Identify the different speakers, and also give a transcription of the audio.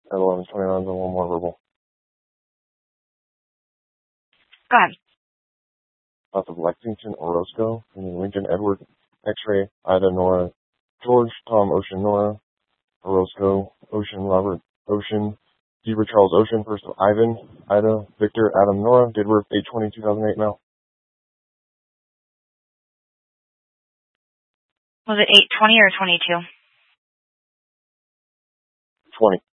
Speaker 1: at 11:29, then one more verbal.
Speaker 2: Go ahead.
Speaker 1: South of Lexington, Orozco, meaning Lincoln, Edward, X-ray, Ida, Nora, George, Tom, Ocean, Nora, Orozco, Ocean, Robert, Ocean, Zebra, Charles, Ocean, first of Ivan, Ida, Victor, Adam, Nora, date of birth 8/20/2008, male.
Speaker 2: Was it 8:20 or 22?
Speaker 1: 20.